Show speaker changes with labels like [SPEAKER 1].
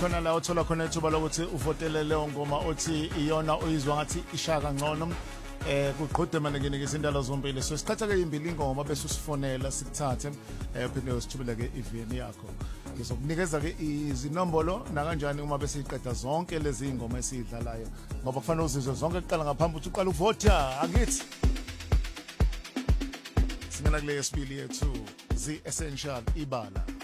[SPEAKER 1] khona la uthola khona ithuba lokuthi uvotele leyo ngoma othi iyona uyizwa ngathi ishaka ngcono kuqhude manengenike indalo zombili so sithatha ke imbili ingoma bese usifonela sikuthathe uphinde usithubele ke iVN yakho ngizokunikeza ke izinombolo na kanjani uma bese iqeda zonke lezi ingoma esidlalayo ngoba kufanele uzizwe zonke kuqala ngaphambi ukuthi uqale uvota angithi singena kule yesibili yethu The Essential ibala